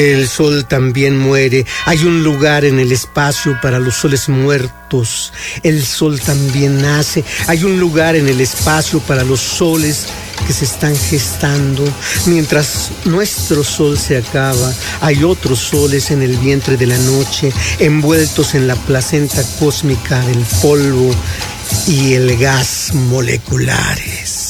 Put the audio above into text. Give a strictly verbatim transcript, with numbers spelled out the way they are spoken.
El sol también muere. Hay un lugar en el espacio para los soles muertos. El sol también nace. Hay un lugar en el espacio para los soles que se están gestando. Mientras nuestro sol se acaba, hay otros soles en el vientre de la noche, envueltos en la placenta cósmica del polvo y el gas moleculares.